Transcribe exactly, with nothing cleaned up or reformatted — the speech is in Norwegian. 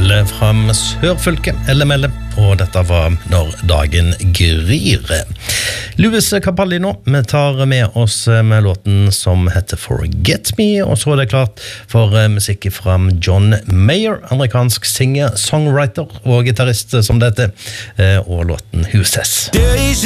alle fra Sørfylket, L M L, og dette var Når dagen gryr. Louis Capaldi nå, vi tar med oss med låten som heter Forget Me, og så er det klart for musikk fra John Mayer, amerikansk singer, songwriter og gitarrist som det heter, og låten Who Says.